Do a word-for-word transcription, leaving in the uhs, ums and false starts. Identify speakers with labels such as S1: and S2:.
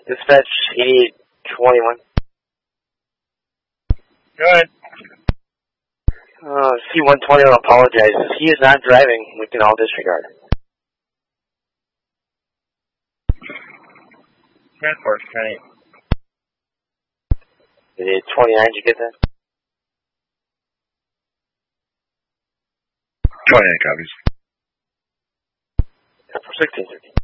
S1: Dispatch eighty-eight twenty-one.
S2: Go ahead.
S1: Uh, C one twenty apologizes. He is not driving. We can all disregard.
S2: Transport, Kenny.
S1: eighty-eight twenty-nine, did you get that?
S2: twenty-nine copies.
S1: For sixteen thirteen.